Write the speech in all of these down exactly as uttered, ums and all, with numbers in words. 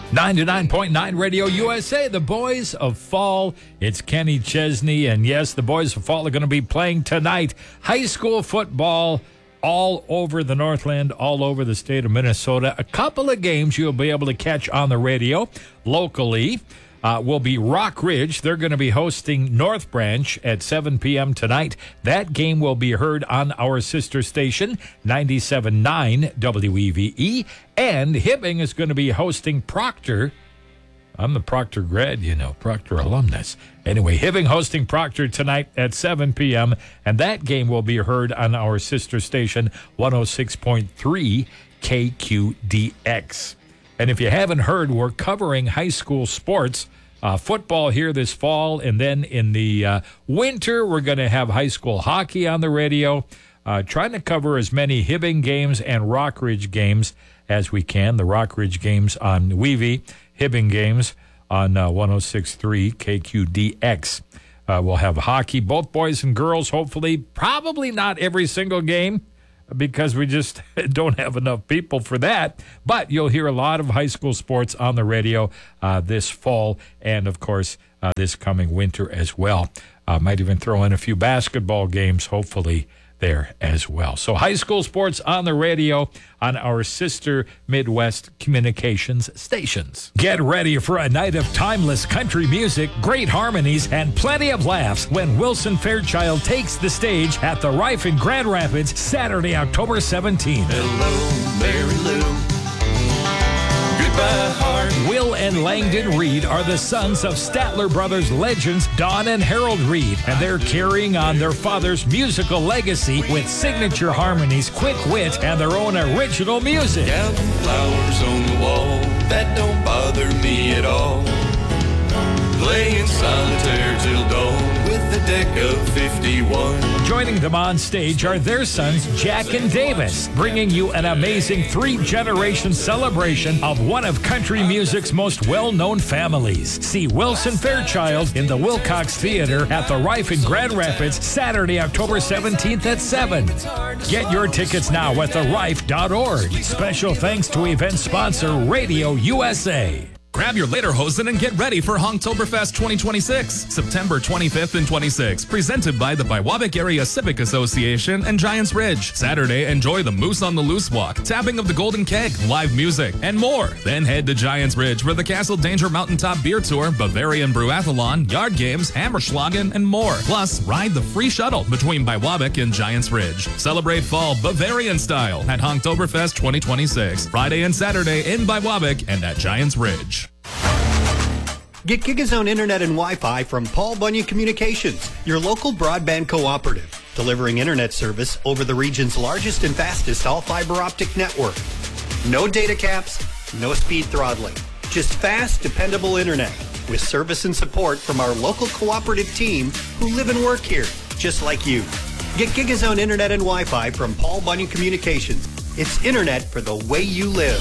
ninety-nine point nine Radio U S A, the Boys of Fall. It's Kenny Chesney, and yes, the Boys of Fall are going to be playing tonight. High school football all over the Northland, all over the state of Minnesota. A couple of games you'll be able to catch on the radio locally. Uh, will be Rock Ridge. They're going to be hosting North Branch at seven p.m. tonight. That game will be heard on our sister station, ninety-seven point nine W E V E. And Hibbing is going to be hosting Proctor. I'm the Proctor grad, you know, Proctor alumnus. Anyway, Hibbing hosting Proctor tonight at seven p.m. And that game will be heard on our sister station, one oh six point three K Q D X. And if you haven't heard, we're covering high school sports, uh, football here this fall. And then in the uh, winter, we're going to have high school hockey on the radio, uh, trying to cover as many Hibbing games and Rock Ridge games as we can. The Rock Ridge games on W E V I, Hibbing games on uh, one oh six point three K Q D X. Uh, we'll have hockey, both boys and girls, hopefully. Probably not every single game, because we just don't have enough people for that. But you'll hear a lot of high school sports on the radio uh, this fall and, of course, uh, this coming winter as well. Uh, might even throw in a few basketball games, hopefully, there as well. So high school sports on the radio on our sister Midwest communications stations. Get ready for a night of timeless country music, great harmonies, and plenty of laughs when Wilson Fairchild takes the stage at the Rife in Grand Rapids Saturday, October seventeenth. Hello, Mary Lou. Goodbye, heart. Will and Langdon Reed are the sons of Statler Brothers legends Don and Harold Reed, and they're carrying on their father's musical legacy with signature harmonies, quick wit, and their own original music. Counting flowers on the wall, that don't bother me at all. Playing solitaire till dawn with a deck of fifty-one. Joining them on stage are their sons, Jack and Davis, bringing you an amazing three-generation celebration of one of country music's most well-known families. See Wilson Fairchild in the Wilcox Theater at the Rife in Grand Rapids, Saturday, October seventeenth at seven. Get your tickets now at the rife dot org. Special thanks to event sponsor Radio U S A. Grab your lederhosen and get ready for Honktoberfest twenty twenty-six, September twenty-fifth and twenty-sixth, presented by the Biwabik Area Civic Association and Giants Ridge. Saturday, enjoy the Moose on the Loose walk, tapping of the Golden Keg, live music, and more. Then head to Giants Ridge for the Castle Danger Mountaintop Beer Tour, Bavarian Brewathlon, yard games, Hammerschlagen, and more. Plus, ride the free shuttle between Biwabik and Giants Ridge. Celebrate fall Bavarian style at Honktoberfest twenty twenty-six, Friday and Saturday in Biwabik and at Giants Ridge. Get GigaZone Internet and Wi-Fi from Paul Bunyan Communications, your local broadband cooperative, delivering internet service over the region's largest and fastest all-fiber optic network. No data caps, no speed throttling, just fast, dependable internet with service and support from our local cooperative team who live and work here, just like you. Get GigaZone Internet and Wi-Fi from Paul Bunyan Communications. It's internet for the way you live.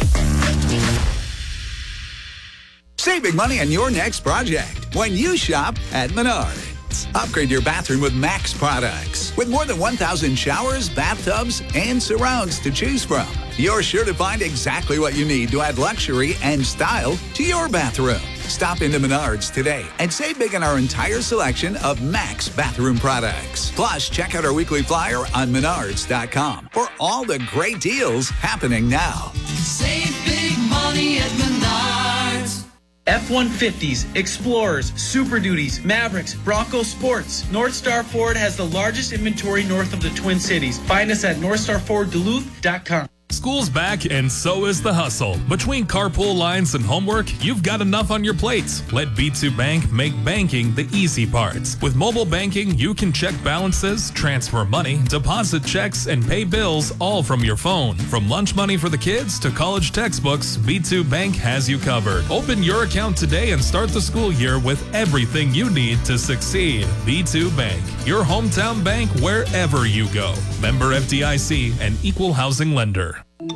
Saving money on your next project when you shop at Menards. Upgrade your bathroom with Max products. With more than one thousand showers, bathtubs, and surrounds to choose from, you're sure to find exactly what you need to add luxury and style to your bathroom. Stop into Menards today and save big on our entire selection of Max bathroom products. Plus, check out our weekly flyer on menards dot com for all the great deals happening now. Save big money at Menards. F one fifties, Explorers, Super Duties, Mavericks, Bronco Sports. North Star Ford has the largest inventory north of the Twin Cities. Find us at north star ford duluth dot com. School's back and so is the hustle. Between carpool lines and homework, you've got enough on your plates. Let B two Bank make banking the easy parts. With mobile banking, you can check balances, transfer money, deposit checks, and pay bills all from your phone. From lunch money for the kids to college textbooks, B two Bank has you covered. Open your account today and start the school year with everything you need to succeed. B two Bank, your hometown bank wherever you go. Member F D I C and equal housing lender.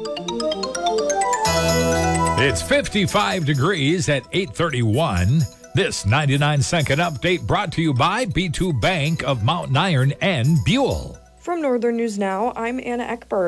It's fifty-five degrees at eight thirty-one. This ninety-nine second update brought to you by B two Bank of Mountain Iron and Buell. From Northern News Now, I'm Anna Eckberg.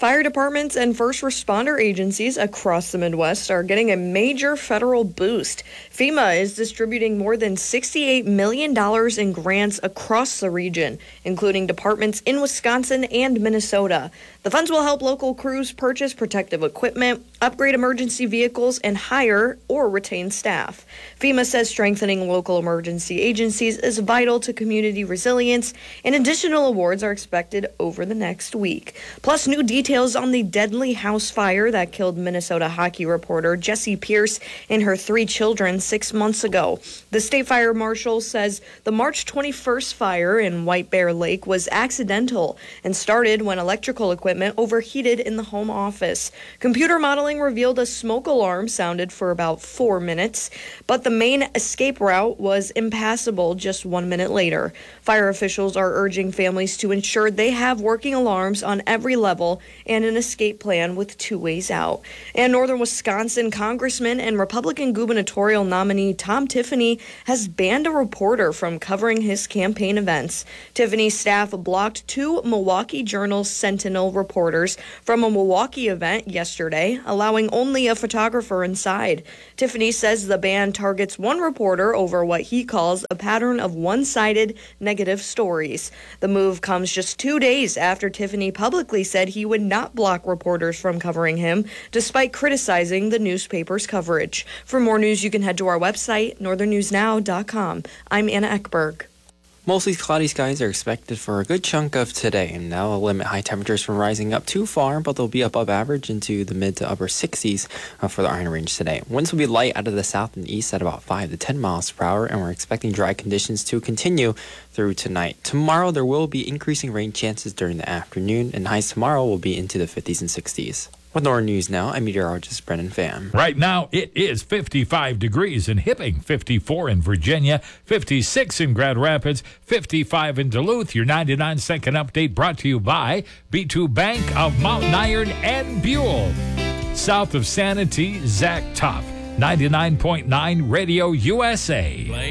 Fire departments and first responder agencies across the Midwest are getting a major federal boost. FEMA is distributing more than sixty-eight million dollars in grants across the region, including departments in Wisconsin and Minnesota. The funds will help local crews purchase protective equipment, upgrade emergency vehicles, and hire or retain staff. FEMA says strengthening local emergency agencies is vital to community resilience, and additional awards are expected over the next week. Plus, new details on the deadly house fire that killed Minnesota hockey reporter Jessie Pierce and her three children six months ago. The state fire marshal says the March twenty-first fire in White Bear Lake was accidental and started when electrical equipment overheated in the home office. Computer modeling revealed a smoke alarm sounded for about four minutes, but the main escape route was impassable just one minute later. Fire officials are urging families to ensure they have working alarms on every level and an escape plan with two ways out. And Northern Wisconsin Congressman and Republican gubernatorial nominee Tom Tiffany has banned a reporter from covering his campaign events. Tiffany's staff blocked two Milwaukee Journal Sentinel reporters from a Milwaukee event yesterday, allowing only a photographer inside. Tiffany says the ban targets one reporter over what he calls a pattern of one-sided negative stories. The move comes just two days after Tiffany publicly said he would not block reporters from covering him, despite criticizing the newspaper's coverage. For more news, you can head to our website, northern news now dot com. I'm Anna Eckberg. Mostly cloudy skies are expected for a good chunk of today, and that will limit high temperatures from rising up too far, but they'll be above average into the mid to upper sixties uh, for the Iron Range today. Winds will be light out of the south and east at about five to ten miles per hour, and we're expecting dry conditions to continue through tonight. Tomorrow, there will be increasing rain chances during the afternoon, and highs tomorrow will be into the fifties and sixties. With Northern News Now, I'm meteorologist Brennan Pham. Right now, it is fifty-five degrees in Hibbing, fifty-four in Virginia, fifty-six in Grand Rapids, fifty-five in Duluth. Your ninety-nine second update brought to you by B two Bank of Mountain Iron and Buell. South of Sanity, Zach Topp, ninety-nine point nine Radio U S A.